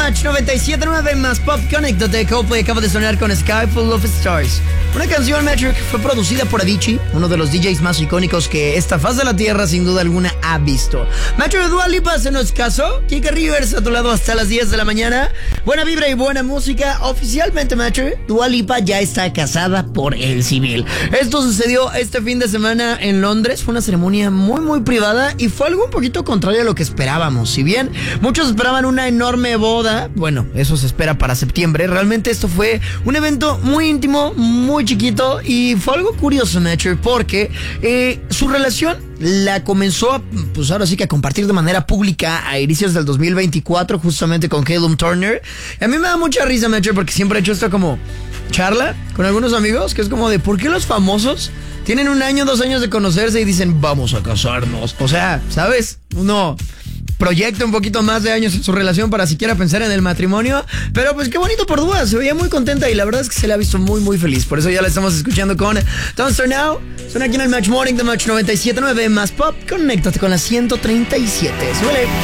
Match 97.9 más Pop. Conéctate. Coldplay acaba de sonar con Sky Full of Stars. Una canción, Match, que fue producida por Avicii, uno de los DJs más icónicos que esta faz de la tierra sin duda alguna ha visto. Match de Dua Lipa se nos casó. Kika Rivers a tu lado hasta las 10 de la mañana. Buena vibra y buena música. Oficialmente, Match, Dua Lipa ya está casada por el civil. Esto sucedió este fin de semana en Londres. Fue una ceremonia muy privada y fue algo un poquito contrario a lo que esperábamos. Si bien muchos esperaban una enorme boda, bueno, eso se espera para septiembre. Realmente esto fue un evento muy íntimo, muy chiquito y fue algo curioso, Nature, porque su relación la comenzó pues ahora sí que a compartir de manera pública a inicios del 2024 justamente con Callum Turner. Y a mí me da mucha risa, Nature, porque siempre he hecho esto como charla con algunos amigos, que es como de ¿por qué los famosos tienen 1 año, 2 años de conocerse y dicen vamos a casarnos? O sea, ¿sabes? Uno proyecta un poquito más de años en su relación para siquiera pensar en el matrimonio. Pero pues qué bonito por Dua, se veía muy contenta y la verdad es que se la ha visto muy feliz. Por eso ya la estamos escuchando con Don't Start Now. Suena aquí en el Match Morning de Match 97.9 más Pop. Conéctate con la 137. Suele.